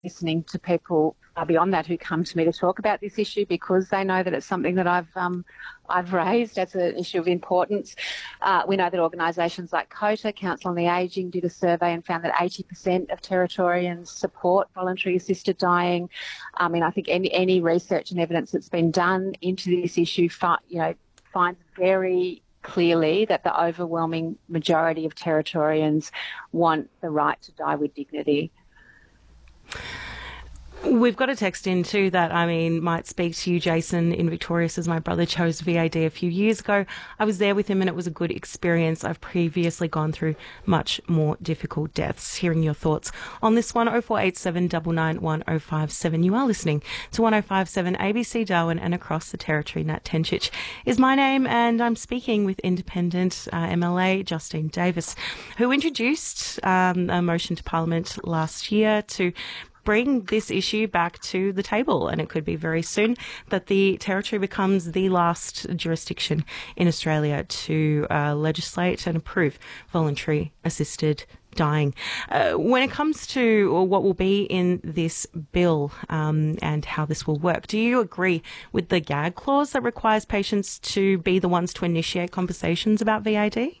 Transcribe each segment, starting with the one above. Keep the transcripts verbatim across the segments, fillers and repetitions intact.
listening to people uh, beyond that who come to me to talk about this issue because they know that it's something that I've um, I've raised as an issue of importance. Uh, we know that organisations like COTA, Council on the Ageing, did a survey and found that eighty percent of Territorians support voluntary assisted dying. I mean, I think any any research and evidence that's been done into this issue, you know, finds very clearly that the overwhelming majority of Territorians want the right to die with dignity. We've got a text in too that, I mean, might speak to you, Jason, in Victoria. Says, my brother chose V A D a few years ago. I was there with him and it was a good experience. I've previously gone through much more difficult deaths. Hearing your thoughts on this one, oh four eight seven nine nine one oh five seven. You are listening to one oh five seven A B C Darwin and across the Territory. Nat Tencic is my name and I'm speaking with independent uh, M L A Justine Davis, who introduced um, a motion to Parliament last year to bring this issue back to the table, and it could be very soon that the Territory becomes the last jurisdiction in Australia to uh, legislate and approve voluntary assisted dying. Uh, when it comes to what will be in this bill um, and how this will work, do you agree with the gag clause that requires patients to be the ones to initiate conversations about V A D?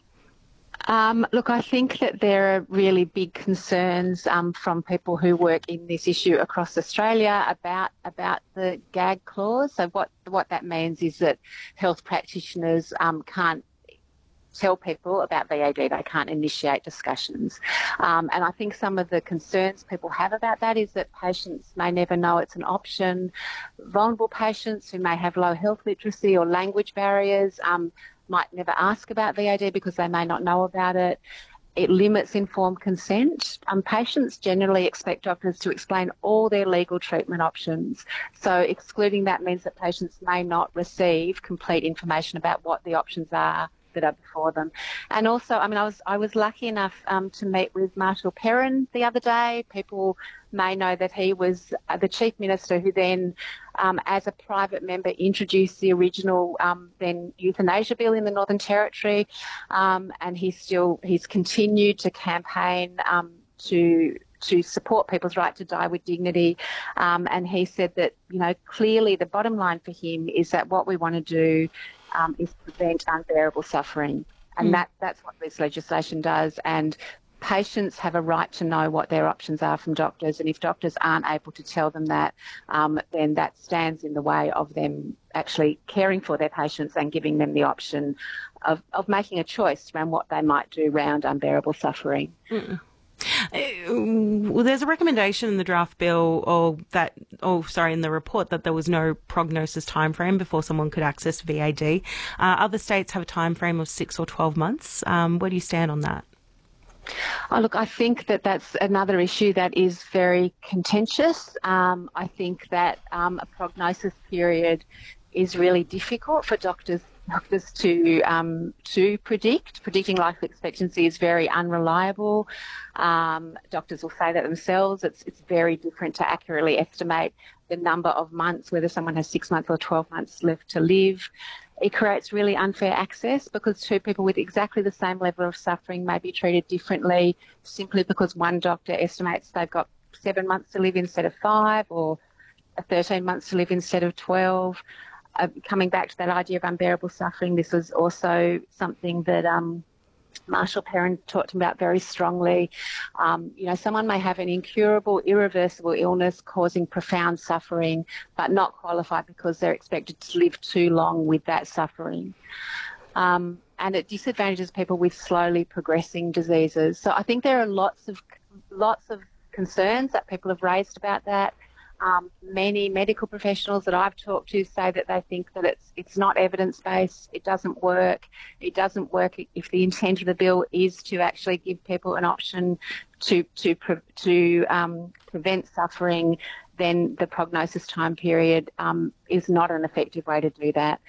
Um, look, I think that there are really big concerns um, from people who work in this issue across Australia about about the gag clause. So what what that means is that health practitioners um, can't tell people about V A D, they can't initiate discussions. Um, and I think some of the concerns people have about that is that patients may never know it's an option. Vulnerable patients who may have low health literacy or language barriers um, might never ask about V A D because they may not know about it. It limits informed consent. Um, patients generally expect doctors to explain all their legal treatment options. So excluding that means that patients may not receive complete information about what the options are that are before them. And also, I mean, I was I was lucky enough um, to meet with Marshall Perrin the other day. People may know that he was uh, the Chief Minister who then, um, as a private member, introduced the original um, then euthanasia bill in the Northern Territory, um, and he's still he's continued to campaign um, to to support people's right to die with dignity. Um, and he said that, you know, clearly the bottom line for him is that what we want to do Um, is prevent unbearable suffering. And mm. that, that's what this legislation does. And patients have a right to know what their options are from doctors. And if doctors aren't able to tell them that, um, then that stands in the way of them actually caring for their patients and giving them the option of, of making a choice around what they might do around unbearable suffering. Mm. Well, there's a recommendation in the draft bill, or that, oh, sorry, in the report, that there was no prognosis timeframe before someone could access V A D. Uh, other states have a timeframe of six or twelve months. Um, where do you stand on that? Oh, look, I think that that's another issue that is very contentious. Um, I think that um, a prognosis period is really difficult for doctors doctors to um, to predict. Predicting life expectancy is very unreliable. Um, doctors will say that themselves. It's it's very different to accurately estimate the number of months, whether someone has six months or twelve months left to live. It creates really unfair access because two people with exactly the same level of suffering may be treated differently simply because one doctor estimates they've got seven months to live instead of five, or thirteen months to live instead of twelve. Uh, coming back to that idea of unbearable suffering, this was also something that um, Marshall Perrin talked about very strongly. Um, you know, someone may have an incurable, irreversible illness causing profound suffering, but not qualify because they're expected to live too long with that suffering. Um, and it disadvantages people with slowly progressing diseases. So I think there are lots of lots of concerns that people have raised about that. Um, many medical professionals that I've talked to say that they think that it's it's not evidence-based, it doesn't work. It doesn't work if the intent of the bill is to actually give people an option to to to um, prevent suffering. Then the prognosis time period um, is not an effective way to do that.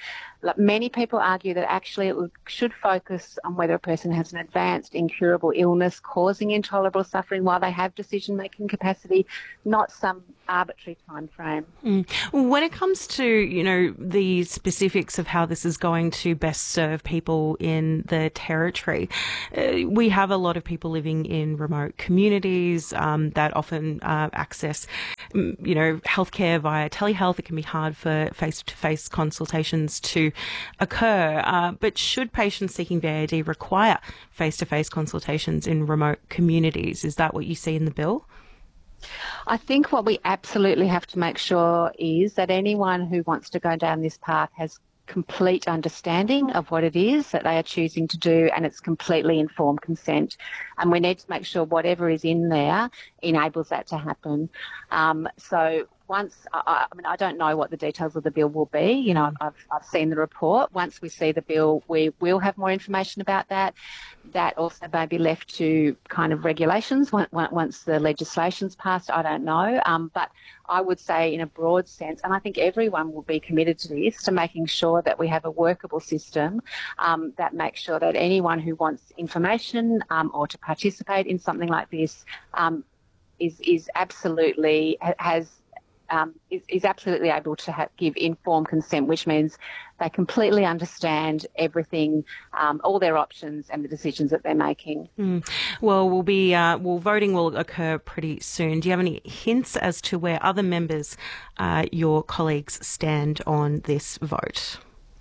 like, many people argue that actually it should focus on whether a person has an advanced incurable illness causing intolerable suffering while they have decision-making capacity, not some arbitrary time frame. Mm. When it comes to, you know, the specifics of how this is going to best serve people in the Territory, uh, we have a lot of people living in remote communities um, that often uh, access, you know, healthcare via telehealth. It can be hard for face-to-face consultations to occur. Uh, but should patients seeking V A D require face-to-face consultations in remote communities? Is that what you see in the bill? I think what we absolutely have to make sure is that anyone who wants to go down this path has complete understanding of what it is that they are choosing to do, and it's completely informed consent. And we need to make sure whatever is in there enables that to happen. Um, so once, I, I mean, I don't know what the details of the bill will be. You know, I've, I've seen the report. Once we see the bill, we will have more information about that. That also may be left to kind of regulations once the legislation's passed. I don't know. Um, but I would say in a broad sense, and I think everyone will be committed to this, to making sure that we have a workable system um, that makes sure that anyone who wants information um, or to participate in something like this um, is, is absolutely has Um, is, is absolutely able to have, give informed consent, which means they completely understand everything, um, all their options and the decisions that they're making. Mm. Well, we'll be uh, well, voting will occur pretty soon. Do you have any hints as to where other members, uh, your colleagues, stand on this vote?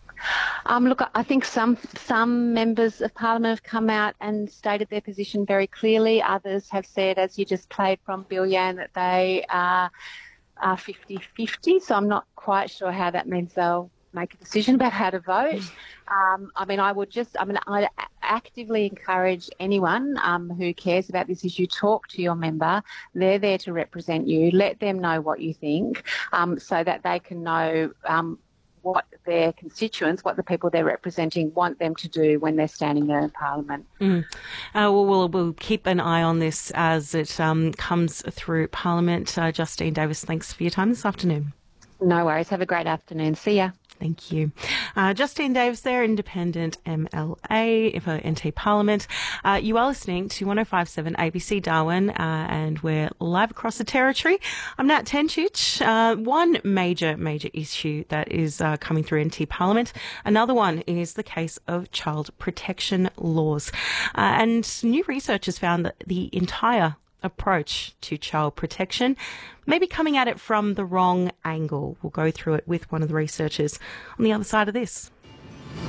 Um, look, I think some some members of Parliament have come out and stated their position very clearly. Others have said, as you just played from Bill Yan, that they are are fifty-fifty, so I'm not quite sure how that means they'll make a decision about how to vote. Um, I mean, I would just, I mean, I actively encourage anyone um, who cares about this issue, talk to your member. They're there to represent you. Let them know what you think um, so that they can know um, what their constituents, what the people they're representing want them to do when they're standing there in Parliament. Mm. Uh, well, we'll, we'll keep an eye on this as it um, comes through Parliament. Uh, Justine Davis, thanks for your time this afternoon. No worries. Have a great afternoon. See ya. Thank you. Uh, Justine Davis there, independent M L A for N T Parliament. Uh, you are listening to one oh five point seven A B C Darwin, uh, and we're live across the Territory. I'm Nat Tenchich. Uh, one major, major issue that is uh, coming through N T Parliament. Another one is the case of child protection laws. Uh, and new research has found that the entire approach to child protection, maybe coming at it from the wrong angle. We'll go through it with one of the researchers on the other side of this.